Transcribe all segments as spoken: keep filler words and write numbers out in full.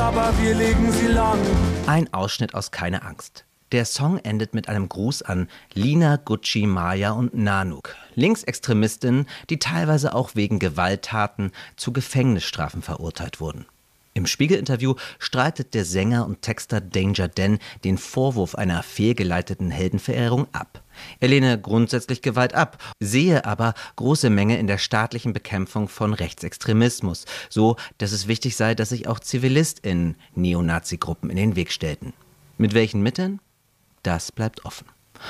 aber wir legen sie lang. Ein Ausschnitt aus Keine Angst. Der Song endet mit einem Gruß an Lina, Gucci, Maya und Nanook, Linksextremistinnen, die teilweise auch wegen Gewalttaten zu Gefängnisstrafen verurteilt wurden. Im Spiegel-Interview streitet der Sänger und Texter Danger Dan den Vorwurf einer fehlgeleiteten Heldenverehrung ab. Er lehne grundsätzlich Gewalt ab, sehe aber große Mängel in der staatlichen Bekämpfung von Rechtsextremismus, so dass es wichtig sei, dass sich auch ZivilistInnen Neonazi-Gruppen in den Weg stellten. Mit welchen Mitteln? Das bleibt offen.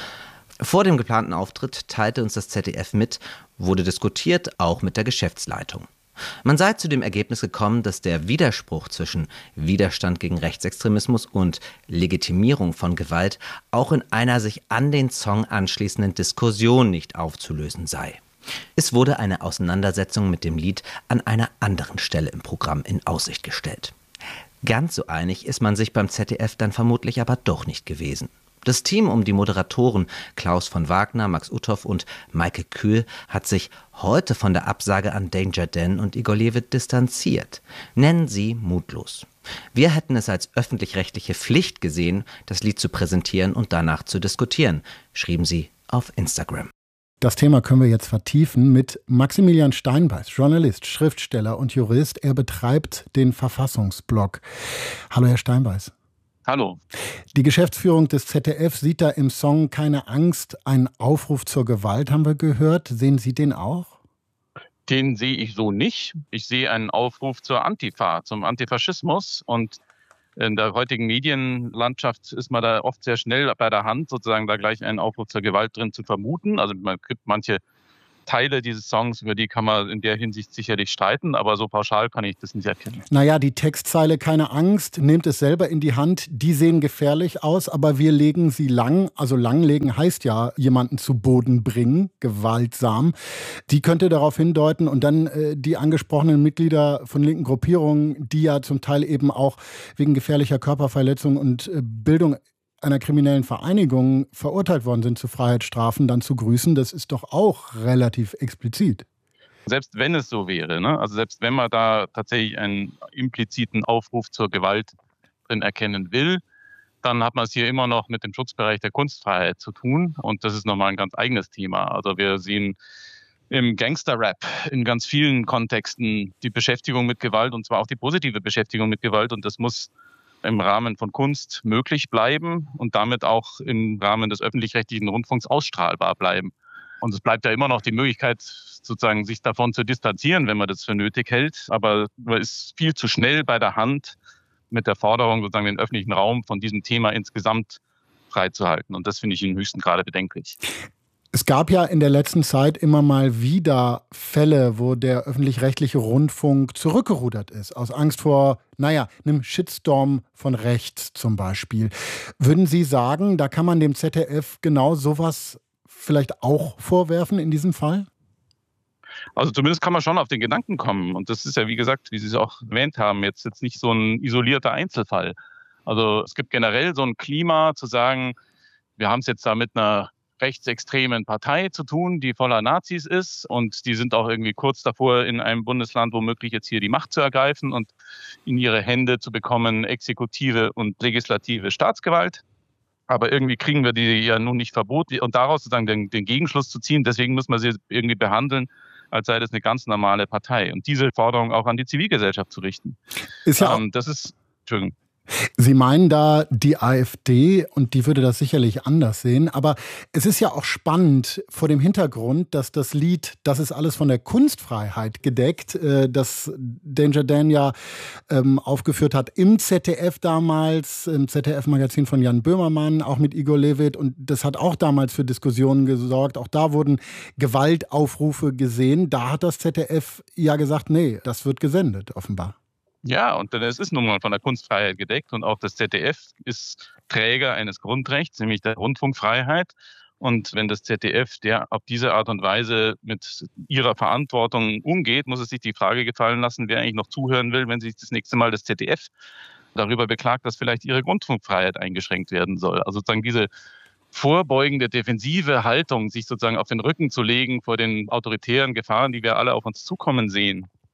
Vor dem geplanten Auftritt teilte uns das Z D F mit, wurde diskutiert, auch mit der Geschäftsleitung. Man sei zu dem Ergebnis gekommen, dass der Widerspruch zwischen Widerstand gegen Rechtsextremismus und Legitimierung von Gewalt auch in einer sich an den Song anschließenden Diskussion nicht aufzulösen sei. Es wurde eine Auseinandersetzung mit dem Lied an einer anderen Stelle im Programm in Aussicht gestellt. Ganz so einig ist man sich beim Z D F dann vermutlich aber doch nicht gewesen. Das Team um die Moderatoren Klaus von Wagner, Max Uthoff und Maike Kühl hat sich heute von der Absage an Danger Dan und Igor Levit distanziert. Nennen sie mutlos. Wir hätten es als öffentlich-rechtliche Pflicht gesehen, das Lied zu präsentieren und danach zu diskutieren, schrieben sie auf Instagram. Das Thema können wir jetzt vertiefen mit Maximilian Steinbeiß, Journalist, Schriftsteller und Jurist. Er betreibt den Verfassungsblog. Hallo, Herr Steinbeiß. Hallo. Die Geschäftsführung des Z D F sieht da im Song Keine Angst einen Aufruf zur Gewalt, haben wir gehört. Sehen Sie den auch? Den sehe ich so nicht. Ich sehe einen Aufruf zur Antifa, zum Antifaschismus. Und in der heutigen Medienlandschaft ist man da oft sehr schnell bei der Hand, sozusagen da gleich einen Aufruf zur Gewalt drin zu vermuten. Also man gibt manche Teile dieses Songs, über die kann man in der Hinsicht sicherlich streiten, aber so pauschal kann ich das nicht erkennen. Naja, die Textzeile Keine Angst, nehmt es selber in die Hand, die sehen gefährlich aus, aber wir legen sie lang, also langlegen heißt ja jemanden zu Boden bringen, gewaltsam. Die könnte darauf hindeuten und dann äh, die angesprochenen Mitglieder von linken Gruppierungen, die ja zum Teil eben auch wegen gefährlicher Körperverletzung und äh, Bildung einer kriminellen Vereinigung verurteilt worden sind zu Freiheitsstrafen, dann zu grüßen, das ist doch auch relativ explizit. Selbst wenn es so wäre, ne? Also selbst wenn man da tatsächlich einen impliziten Aufruf zur Gewalt drin erkennen will, dann hat man es hier immer noch mit dem Schutzbereich der Kunstfreiheit zu tun. Und das ist nochmal ein ganz eigenes Thema. Also wir sehen im Gangster-Rap in ganz vielen Kontexten die Beschäftigung mit Gewalt und zwar auch die positive Beschäftigung mit Gewalt. Und das muss im Rahmen von Kunst möglich bleiben und damit auch im Rahmen des öffentlich-rechtlichen Rundfunks ausstrahlbar bleiben. Und es bleibt ja immer noch die Möglichkeit, sozusagen sich davon zu distanzieren, wenn man das für nötig hält. Aber man ist viel zu schnell bei der Hand mit der Forderung, sozusagen den öffentlichen Raum von diesem Thema insgesamt freizuhalten. Und das finde ich im höchsten Grade bedenklich. Es gab ja in der letzten Zeit immer mal wieder Fälle, wo der öffentlich-rechtliche Rundfunk zurückgerudert ist, aus Angst vor, naja, einem Shitstorm von rechts zum Beispiel. Würden Sie sagen, da kann man dem Z D F genau sowas vielleicht auch vorwerfen in diesem Fall? Also zumindest kann man schon auf den Gedanken kommen. Und das ist ja, wie gesagt, wie Sie es auch erwähnt haben, jetzt, jetzt nicht so ein isolierter Einzelfall. Also es gibt generell so ein Klima zu sagen, wir haben es jetzt da mit einer rechtsextremen Partei zu tun, die voller Nazis ist und die sind auch irgendwie kurz davor, in einem Bundesland womöglich jetzt hier die Macht zu ergreifen und in ihre Hände zu bekommen, exekutive und legislative Staatsgewalt. Aber irgendwie kriegen wir die ja nun nicht verboten und daraus sozusagen den, den Gegenschluss zu ziehen, deswegen muss man sie irgendwie behandeln, als sei das eine ganz normale Partei und diese Forderung auch an die Zivilgesellschaft zu richten. Ist ja ähm, das ist, Entschuldigung. Sie meinen da die AfD und die würde das sicherlich anders sehen. Aber es ist ja auch spannend vor dem Hintergrund, dass das Lied, das ist alles von der Kunstfreiheit gedeckt, äh, das Danger Dan ja ähm, aufgeführt hat im Z D F damals, im Z D F-Magazin von Jan Böhmermann, auch mit Igor Levit. Und das hat auch damals für Diskussionen gesorgt. Auch da wurden Gewaltaufrufe gesehen. Da hat das Z D F ja gesagt, nee, das wird gesendet, offenbar. Ja, und es ist nun mal von der Kunstfreiheit gedeckt und auch das Z D F ist Träger eines Grundrechts, nämlich der Rundfunkfreiheit. Und wenn das Z D F der auf diese Art und Weise mit ihrer Verantwortung umgeht, muss es sich die Frage gefallen lassen, wer eigentlich noch zuhören will, wenn sich das nächste Mal das Z D F darüber beklagt, dass vielleicht ihre Rundfunkfreiheit eingeschränkt werden soll. Also sozusagen diese vorbeugende, defensive Haltung, sich sozusagen auf den Rücken zu legen vor den autoritären Gefahren, die wir alle auf uns zukommen sehen,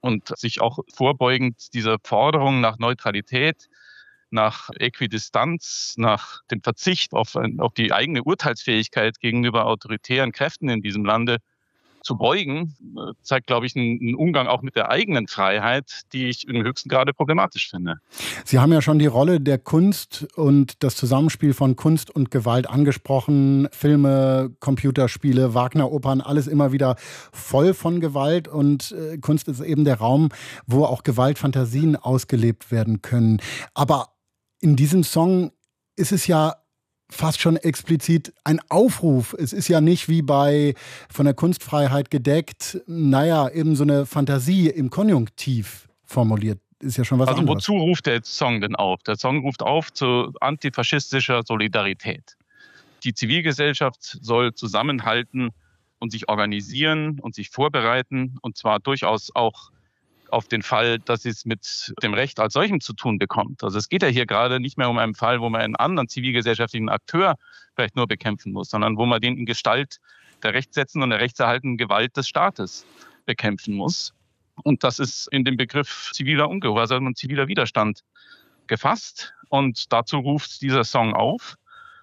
und sich auch vorbeugend dieser Forderung nach Neutralität, nach Äquidistanz, nach dem Verzicht auf, auf die eigene Urteilsfähigkeit gegenüber autoritären Kräften in diesem Lande zu beugen, zeigt, glaube ich, einen Umgang auch mit der eigenen Freiheit, die ich im höchsten Grade problematisch finde. Sie haben ja schon die Rolle der Kunst und das Zusammenspiel von Kunst und Gewalt angesprochen. Filme, Computerspiele, Wagner-Opern, alles immer wieder voll von Gewalt. Und äh, Kunst ist eben der Raum, wo auch Gewaltfantasien ausgelebt werden können. Aber in diesem Song ist es ja fast schon explizit ein Aufruf. Es ist ja nicht wie bei von der Kunstfreiheit gedeckt, naja, eben so eine Fantasie im Konjunktiv formuliert. Ist ja schon was also anderes. Wozu ruft der Song denn auf? Der Song ruft auf zu antifaschistischer Solidarität. Die Zivilgesellschaft soll zusammenhalten und sich organisieren und sich vorbereiten, und zwar durchaus auch auf den Fall, dass es mit dem Recht als solchem zu tun bekommt. Also es geht ja hier gerade nicht mehr um einen Fall, wo man einen anderen zivilgesellschaftlichen Akteur vielleicht nur bekämpfen muss, sondern wo man den in Gestalt der rechtssetzenden und der rechtserhaltenden Gewalt des Staates bekämpfen muss. Und das ist in dem Begriff ziviler Ungehorsam und ziviler Widerstand gefasst. Und dazu ruft dieser Song auf.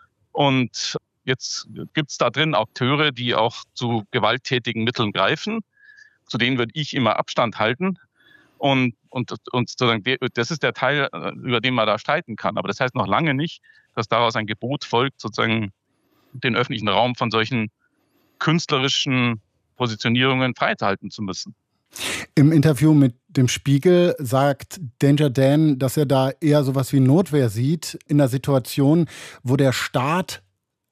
Und jetzt gibt es da drin Akteure, die auch zu gewalttätigen Mitteln greifen. Zu denen würde ich immer Abstand halten. Und, und, und sozusagen, das ist der Teil, über den man da streiten kann. Aber das heißt noch lange nicht, dass daraus ein Gebot folgt, sozusagen den öffentlichen Raum von solchen künstlerischen Positionierungen freihalten zu müssen. Im Interview mit dem Spiegel sagt Danger Dan, dass er da eher sowas wie Notwehr sieht in der Situation, wo der Staat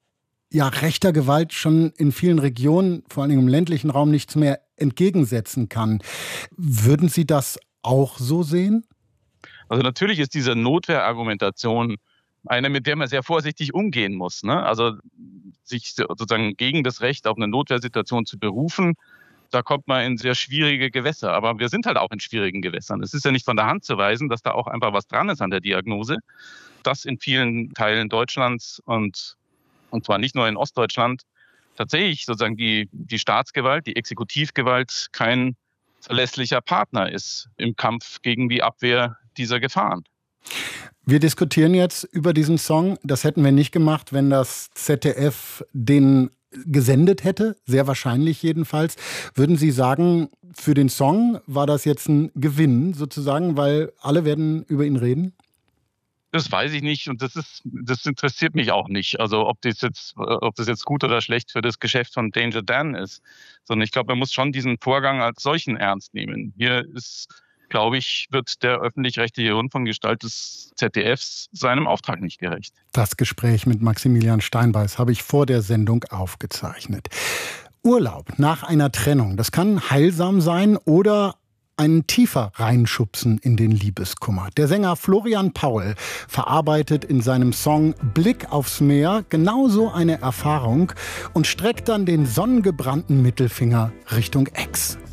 ja rechter Gewalt schon in vielen Regionen, vor allem im ländlichen Raum, nichts mehr entgegensetzen kann. Würden Sie das auch so sehen? Also natürlich ist diese Notwehrargumentation eine, mit der man sehr vorsichtig umgehen muss, ne? Also sich sozusagen gegen das Recht auf eine Notwehrsituation zu berufen, da kommt man in sehr schwierige Gewässer. Aber wir sind halt auch in schwierigen Gewässern. Es ist ja nicht von der Hand zu weisen, dass da auch einfach was dran ist an der Diagnose, dass in vielen Teilen Deutschlands und, und zwar nicht nur in Ostdeutschland, tatsächlich sozusagen die, die Staatsgewalt, die Exekutivgewalt kein verlässlicher Partner ist im Kampf gegen die Abwehr dieser Gefahren. Wir diskutieren jetzt über diesen Song. Das hätten wir nicht gemacht, wenn das Z D F den gesendet hätte, sehr wahrscheinlich jedenfalls. Würden Sie sagen, für den Song war das jetzt ein Gewinn sozusagen, weil alle werden über ihn reden? Das weiß ich nicht und das ist, das interessiert mich auch nicht. Also ob das jetzt, ob das jetzt gut oder schlecht für das Geschäft von Danger Dan ist, sondern ich glaube, man muss schon diesen Vorgang als solchen ernst nehmen. Hier ist, glaube ich, wird der öffentlich-rechtliche Rundfunkgestalt des Z D Fs seinem Auftrag nicht gerecht. Das Gespräch mit Maximilian Steinbeiß habe ich vor der Sendung aufgezeichnet. Urlaub nach einer Trennung, das kann heilsam sein oder einen tiefer reinschubsen in den Liebeskummer. Der Sänger Florian Paul verarbeitet in seinem Song Blick aufs Meer genauso eine Erfahrung und streckt dann den sonnengebrannten Mittelfinger Richtung Ex.